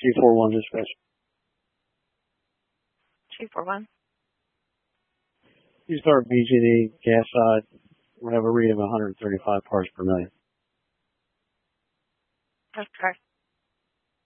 G41 dispatch. G41. You start BGD gas side. We have a read of 135 parts per million. That's correct.